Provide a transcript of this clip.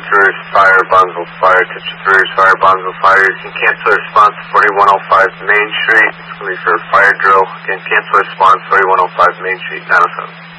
Titchefers, fire, Bonsville fire, Titchefers, fire, Bonsville fire. You can cancel response 4105 Main Street. It's going to be for a fire drill. Again, cancel response 4105 Main Street, 907.